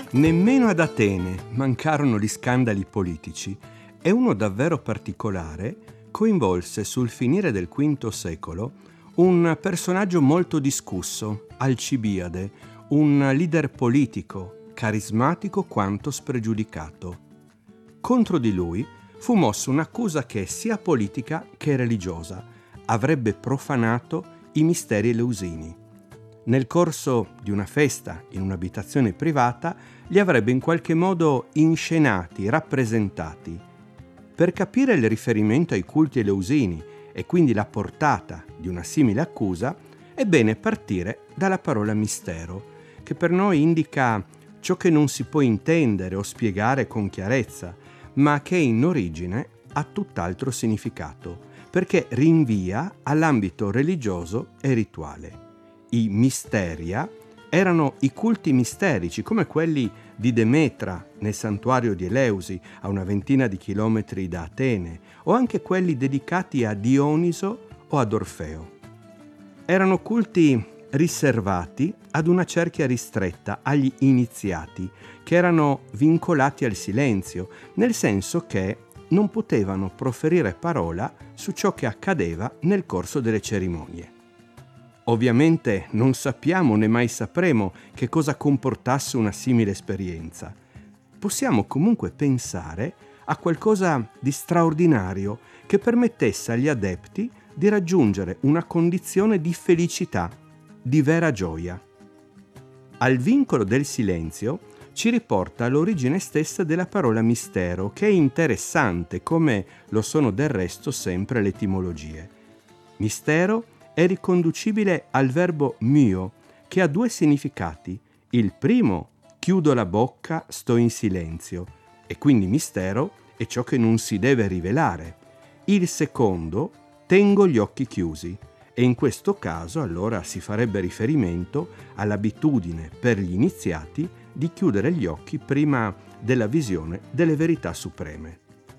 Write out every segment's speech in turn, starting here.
Nemmeno ad Atene mancarono gli scandali politici e uno davvero particolare coinvolse sul finire del V secolo un personaggio molto discusso, Alcibiade, un leader politico, carismatico quanto spregiudicato. Contro di lui fu mossa un'accusa che, sia politica che religiosa, avrebbe profanato i misteri eleusini. Nel corso di una festa in un'abitazione privata li avrebbe in qualche modo inscenati, rappresentati. Per capire il riferimento ai culti eleusini e quindi la portata di una simile accusa, è bene partire dalla parola mistero, che per noi indica ciò che non si può intendere o spiegare con chiarezza, ma che in origine ha tutt'altro significato, perché rinvia all'ambito religioso e rituale. I misteria erano i culti misterici, come quelli di Demetra nel santuario di Eleusi, a una ventina di chilometri da Atene, o anche quelli dedicati a Dioniso o ad Orfeo. Erano culti riservati ad una cerchia ristretta, agli iniziati, che erano vincolati al silenzio, nel senso che non potevano proferire parola su ciò che accadeva nel corso delle cerimonie. Ovviamente non sappiamo né mai sapremo che cosa comportasse una simile esperienza. Possiamo comunque pensare a qualcosa di straordinario che permettesse agli adepti di raggiungere una condizione di felicità, di vera gioia. Al vincolo del silenzio ci riporta l'origine stessa della parola mistero, che è interessante, come lo sono del resto sempre le etimologie. Mistero è riconducibile al verbo myo, che ha due significati. Il primo, chiudo la bocca, sto in silenzio, e quindi mistero è ciò che non si deve rivelare. Il secondo, tengo gli occhi chiusi, e in questo caso allora si farebbe riferimento all'abitudine per gli iniziati di chiudere gli occhi prima della visione delle verità supreme.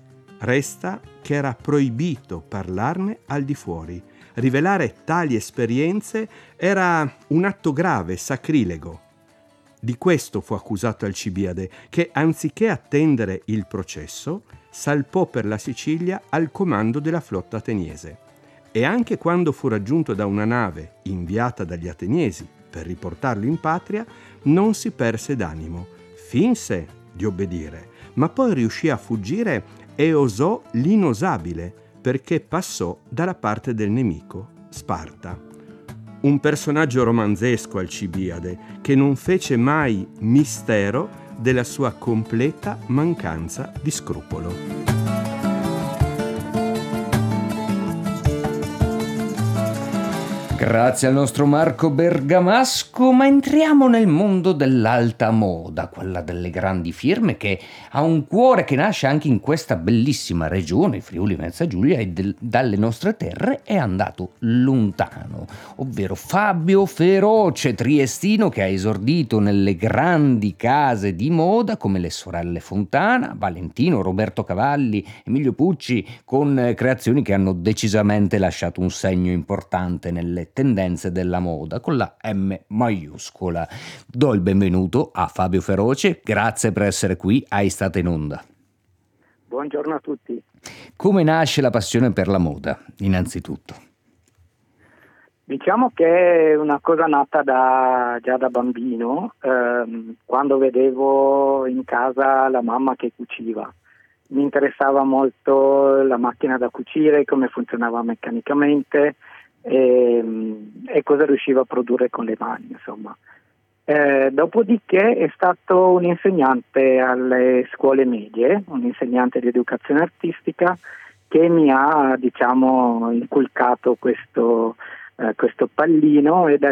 Resta che era proibito parlarne al di fuori. Rivelare tali esperienze era un atto grave, sacrilego. Di questo fu accusato Alcibiade, che anziché attendere il processo, salpò per la Sicilia al comando della flotta ateniese. E anche quando fu raggiunto da una nave inviata dagli ateniesi per riportarlo in patria, non si perse d'animo. Finse di obbedire, ma poi riuscì a fuggire e osò l'inosabile, perché passò dalla parte del nemico, Sparta. Un personaggio romanzesco, Alcibiade, che non fece mai mistero della sua completa mancanza di scrupolo. Grazie al nostro Marco Bergamasco, ma entriamo nel mondo dell'alta moda, quella delle grandi firme, che ha un cuore che nasce anche in questa bellissima regione, Friuli Venezia Giulia, e dalle nostre terre è andato lontano, ovvero Fabio Feroce, triestino, che ha esordito nelle grandi case di moda come le sorelle Fontana, Valentino, Roberto Cavalli, Emilio Pucci, con creazioni che hanno decisamente lasciato un segno importante nelle tendenze della moda, con la M maiuscola. Do il benvenuto a Fabio Feroce, grazie per essere qui a Estate in Onda. Buongiorno a tutti. Come nasce la passione per la moda, innanzitutto? Diciamo che è una cosa nata già da bambino, quando vedevo in casa la mamma che cuciva. Mi interessava molto la macchina da cucire, come funzionava meccanicamente, e cosa riusciva a produrre con le mani, insomma. Dopodiché è stato un insegnante alle scuole medie, un insegnante di educazione artistica, che mi ha, inculcato questo pallino, e da